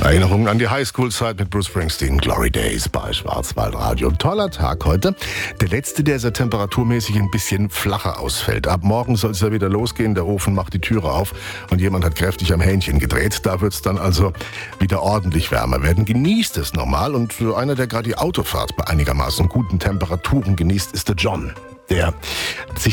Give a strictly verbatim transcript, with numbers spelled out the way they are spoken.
Erinnerungen an die Highschool-Zeit mit Bruce Springsteen, Glory Days bei Schwarzwaldradio. Toller Tag heute. Der letzte, der sehr temperaturmäßig ein bisschen flacher ausfällt. Ab morgen soll es ja wieder losgehen. Der Ofen macht die Türe auf und jemand hat kräftig am Hähnchen gedreht. Da wird es dann also wieder ordentlich wärmer werden. Genießt es normal. Und einer, der gerade die Autofahrt bei einigermaßen guten Temperaturen genießt, ist der John. Der sich